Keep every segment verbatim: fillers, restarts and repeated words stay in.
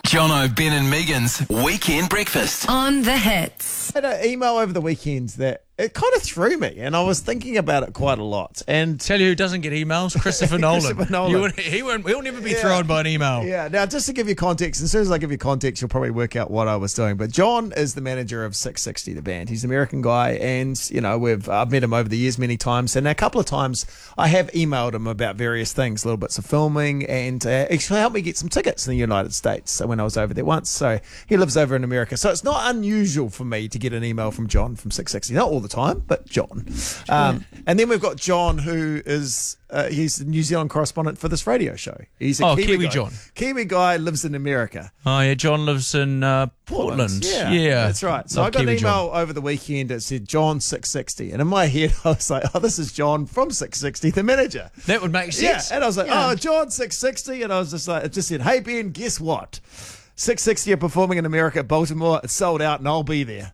Jono, Ben and Megan's Weekend Breakfast. On the Hits. I had an email over the weekend that it kind of threw me, and I was thinking about it quite a lot. And Tell you who doesn't get emails? Christopher Nolan. Christopher Nolan. You would, he won't, he'll never be Yeah. thrown by an email. yeah, now just to give you context, as soon as I give you context, you'll probably work out what I was doing. But John is the manager of six sixty, the band. He's an American guy, and you know we've I've met him over the years many times, and a couple of times I have emailed him about various things, little bits of filming, and uh, actually helped me get some tickets in the United States. So when I was over there once, so he lives over in America, so it's not unusual for me to get an email from John from six sixty, not all the time, but John. Um, and then we've got John, who is uh, he's the New Zealand correspondent for this radio show. He's a Oh, Kiwi, Kiwi guy. John. Kiwi guy, lives in America. Oh, yeah, John lives in uh, Portland. Yeah, yeah, that's right. So Love I got Kiwi an email John. over the weekend that said John six sixty, and in my head I was like, "Oh, this is John from six sixty, the manager." That would make sense. Yeah, and I was like, Yeah. "Oh, John six sixty," and I was just like, it just said, "Hey Ben, guess what? six sixty are performing in America, Baltimore. It's sold out, and I'll be there."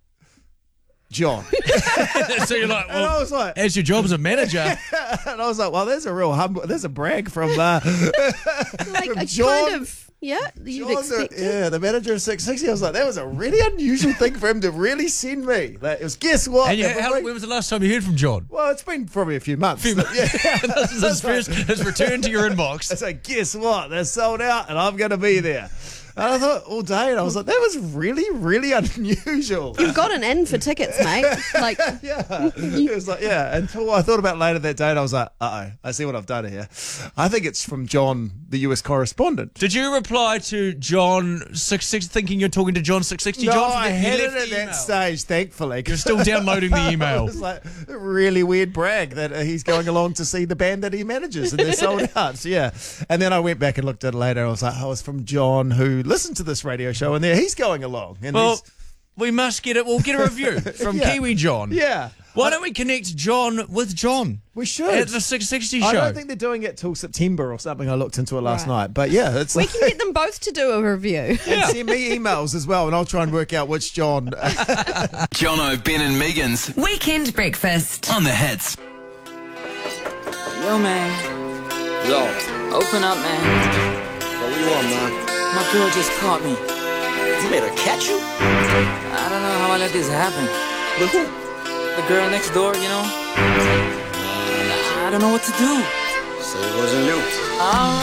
John. So you're like, And I well, was like, as your job as a manager, and I was like, well, there's a real humble, there's a brag from uh, Like from a John. kind of, yeah, you'd John's a- expect it. yeah, the manager of six sixty. I was like, that was a really unusual thing for him to really send me. Like, it was, guess what? and you, They're how, bring- when was the last time you heard from John? well, it's been probably a few months. Few months. Yeah. This is his first, his return to your inbox. It's like, guess what? They're sold out, and I'm going to be there. And I thought all day, and I was like, that was really, really unusual. You've got an in for tickets, mate. Like, Yeah. It was like, yeah. Until I thought about it later that day, and I was like, uh oh, I see what I've done here. I think it's from John, the U S correspondent. Did you reply to John six sixty thinking you're talking to John six sixty? No, John, I he had it left at the that email. stage, thankfully. You're still downloading the It email. was like a really weird brag that uh, he's going along to see the band that he manages, and they're sold out. So, yeah. And then I went back and looked at it later. I was like, oh, it's from John, who listened to this radio show, and there he's going along. And Well, he's- we must get it. We'll get a review from Yeah. Kiwi John. yeah. Why don't we connect John with John We should. at the six sixty show? I don't think they're doing it till September or something. I looked into it last Right. night. But yeah, it's we can get them both to do a review. and send me emails as well, and I'll try and work out which John. Jono, Ben and Megan's Weekend Breakfast. On the Hits. Yo, man. Yo, Open up, man. what do you want, man? My girl just caught me. You made her catch you? I don't know how I let this happen. With who? The girl next door, you know? I don't know what to do. Say it wasn't you. Alright.